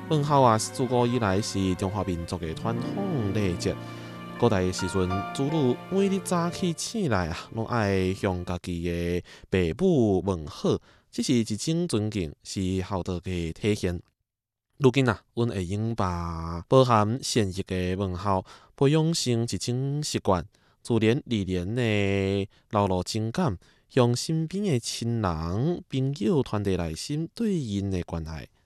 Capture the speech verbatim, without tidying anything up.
问候啊，自古以来是中华民族的传统礼节。古代的时阵，子女每日早起醒来啊，拢爱向家己的爸母问好，这是一种尊敬，是孝道的体现。如今啊，阮会用把包含善意的问候，培养成一种习惯，自然而然的流露情感，向身边的亲人、朋友传递内心对因的关爱。